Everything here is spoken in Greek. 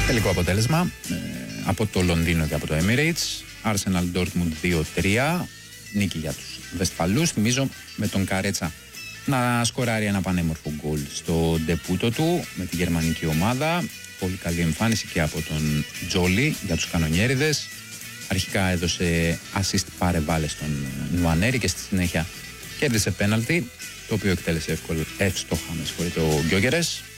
Τελικό αποτέλεσμα από το Λονδίνο και από το Emirates. Arsenal Dortmund 2-3. Νίκη για τους Βεσφαλούς. Θυμίζω με τον Καρέτσα να σκοράρει ένα πανέμορφο γκολ στο ντεπούτο του με τη γερμανική ομάδα. Πολύ καλή εμφάνιση και από τον Τζόλι για τους κανονιέριδες. Αρχικά έδωσε assist πάρε-βάλε στον Νουανέρη και στη συνέχεια κέρδισε πέναλτι, το οποίο εκτέλεσε εύστοχα ο Γκιόγκερες.